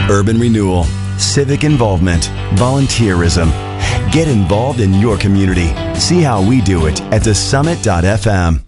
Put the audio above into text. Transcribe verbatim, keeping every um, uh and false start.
Urban renewal, civic involvement, volunteerism. Get involved in your community. See how we do it at the summit dot f m.